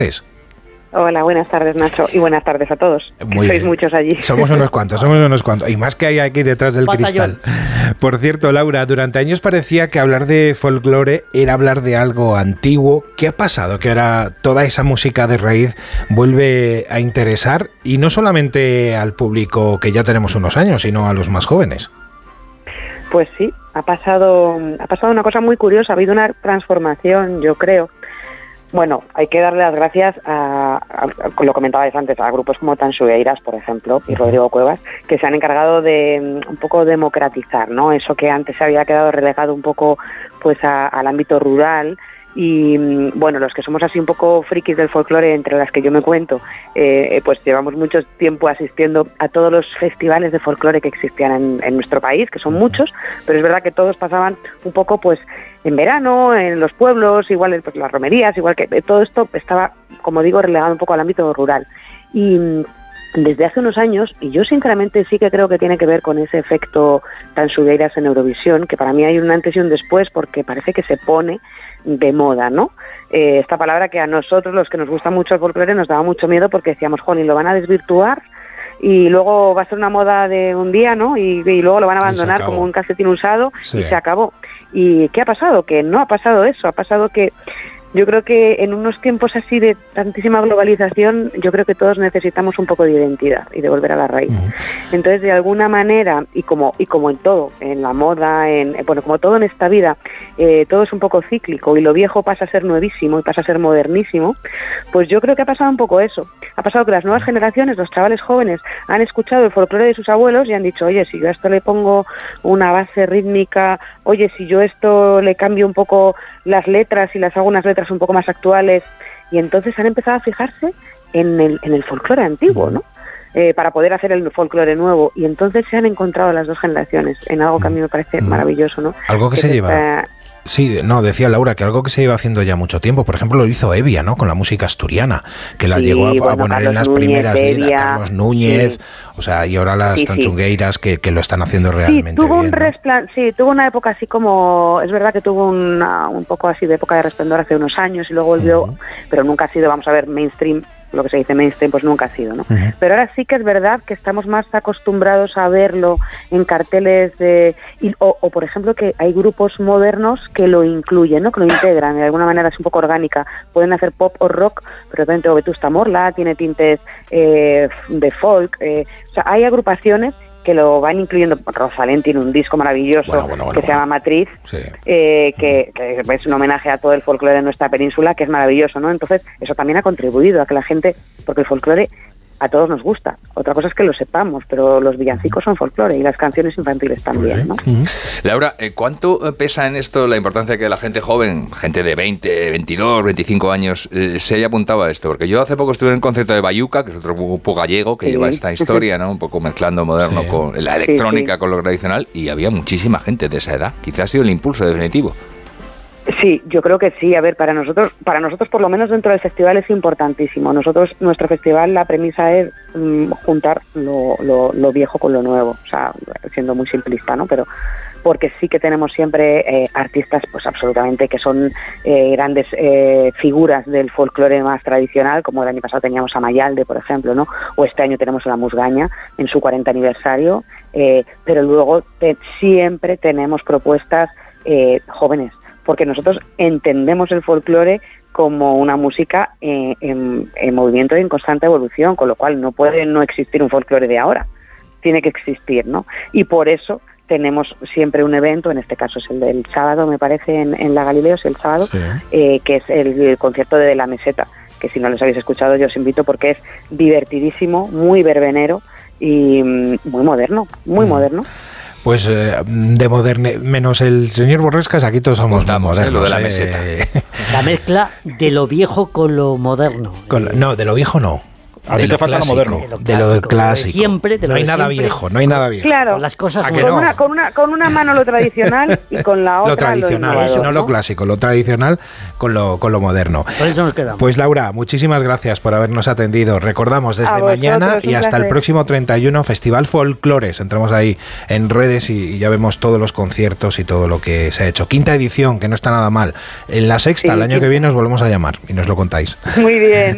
Hola, buenas tardes, Nacho, y buenas tardes a todos. Sois muchos allí. Somos unos cuantos, y más que hay aquí detrás del cristal. Por cierto, Laura, durante años parecía que hablar de folclore era hablar de algo antiguo. ¿Qué ha pasado? Que ahora toda esa música de raíz vuelve a interesar, y no solamente al público que ya tenemos unos años, sino a los más jóvenes. Pues sí, ha pasado una cosa muy curiosa, ha habido una transformación, yo creo. Bueno, hay que darle las gracias lo comentabais antes, a grupos como Tanxugueiras, por ejemplo, y Rodrigo Cuevas, que se han encargado de un poco democratizar, ¿no? Eso que antes se había quedado relegado un poco pues al ámbito rural. Y bueno, los que somos así un poco frikis del folclore, entre las que yo me cuento, pues llevamos mucho tiempo asistiendo a todos los festivales de folclore que existían en nuestro país, que son muchos, pero es verdad que todos pasaban un poco pues en verano, en los pueblos, igual pues, las romerías, igual que todo esto estaba, como digo, relegado un poco al ámbito rural. Y desde hace unos años, y yo sinceramente sí que creo que tiene que ver con ese efecto Tanxugueiras en Eurovisión, que para mí hay un antes y un después, porque parece que se pone de moda, ¿no? Esta palabra que a nosotros, los que nos gusta mucho el folclore, nos daba mucho miedo porque decíamos, jolín, lo van a desvirtuar y luego va a ser una moda de un día, ¿no? Y luego lo van a abandonar como un calcetín usado, sí. Y se acabó. ¿Y qué ha pasado? Que no ha pasado eso, ha pasado que yo creo que en unos tiempos así de tantísima globalización, yo creo que todos necesitamos un poco de identidad y de volver a la raíz. Entonces, de alguna manera, y como en todo, en la moda, bueno, como todo en esta vida, todo es un poco cíclico y lo viejo pasa a ser nuevísimo y pasa a ser modernísimo, pues yo creo que ha pasado un poco eso. Ha pasado que las nuevas generaciones, los chavales jóvenes, han escuchado el folclore de sus abuelos y han dicho, oye, si yo a esto le pongo una base rítmica, oye, si yo esto le cambio un poco las letras y las hago unas letras un poco más actuales, y entonces han empezado a fijarse en el folclore antiguo, ¿no? Para poder hacer el folclore nuevo, y entonces se han encontrado las dos generaciones en algo que a mí me parece maravilloso, ¿no? Algo que se lleva... Sí, no, decía Laura que algo que se lleva haciendo ya mucho tiempo, por ejemplo, lo hizo Evia, ¿no? Con la música asturiana, que la llegó a poner en las primeras líneas, Carlos Núñez, o sea, y ahora las Tanxugueiras que lo están haciendo realmente tuvo bien, ¿no? Tuvo una época así como, es verdad que tuvo un poco así de época de resplandor hace unos años y luego volvió, pero nunca ha sido, vamos a ver, mainstream. Lo que se dice mainstream, pues nunca ha sido, ¿no? Pero ahora sí que es verdad que estamos más acostumbrados a verlo en carteles o por ejemplo, que hay grupos modernos que lo incluyen, ¿no? Que lo integran, de alguna manera es un poco orgánica. Pueden hacer pop o rock, pero también tengo Vetusta Morla, tiene tintes de folk. O sea, hay agrupaciones que lo van incluyendo. Rosalén tiene un disco maravilloso que se llama Matriz, que es un homenaje a todo el folclore de nuestra península, que es maravilloso, ¿no? Entonces, eso también ha contribuido a que la gente, porque el folclore a todos nos gusta. Otra cosa es que lo sepamos, pero los villancicos son folclore y las canciones infantiles también, ¿no? Laura, ¿cuánto pesa en esto la importancia que la gente joven, gente de 20, 22, 25 años, se haya apuntado a esto? Porque yo hace poco estuve en un concierto de Bayuca, que es otro grupo gallego que lleva esta historia, ¿no? Un poco mezclando moderno con la electrónica con lo tradicional, y había muchísima gente de esa edad. Quizás ha sido el impulso definitivo. Sí, yo creo que sí. A ver, para nosotros por lo menos dentro del festival es importantísimo. Nuestro festival, la premisa es juntar lo viejo con lo nuevo, o sea, siendo muy simplista, ¿no? Pero porque sí que tenemos siempre artistas, pues absolutamente, que son grandes figuras del folclore más tradicional, como el año pasado teníamos a Mayalde, por ejemplo, ¿no? O este año tenemos a La Musgaña en su 40 aniversario, pero luego siempre tenemos propuestas jóvenes, porque nosotros entendemos el folclore como una música en movimiento y en constante evolución, con lo cual no puede no existir un folclore de ahora, tiene que existir, ¿no? Y por eso tenemos siempre un evento, en este caso es el del sábado, me parece, en la Galileo, es el sábado, que es el concierto de La Meseta, que si no los habéis escuchado yo os invito porque es divertidísimo, muy verbenero y muy moderno, muy moderno. Pues de moderne, menos el señor Borrescas, aquí todos somos modernos. Lo de La Meseta. La mezcla de lo viejo con lo moderno. No, de lo viejo no. A ti te falta lo moderno. De lo del clásico. Siempre, no hay nada viejo, no hay nada viejo. Claro, con las cosas con una mano lo tradicional y con la otra lo tradicional, lo innovador, no lo clásico, lo tradicional con lo moderno. Por eso nos quedamos. Pues Laura, muchísimas gracias por habernos atendido. Recordamos desde mañana y hasta el próximo 31 Festival Folclores. Entramos ahí en redes y ya vemos todos los conciertos y todo lo que se ha hecho. 5ª edición, que no está nada mal. En la 6ª, el año que viene os volvemos a llamar y nos lo contáis. Muy bien.